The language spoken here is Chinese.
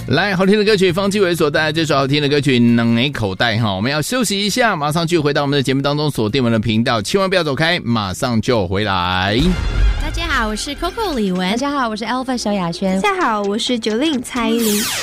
来，好听的歌曲，方季韦所带来这首好听的歌曲《两个口袋》哈，我们要休息一下，马上就回到我们的节目当中，锁定我们的频道，千万不要走开，马上就回来。 大家好，我是 Coco 李玟。 大家好，我是 Alpha 萧亚轩。 大家好，我是9令蔡依林。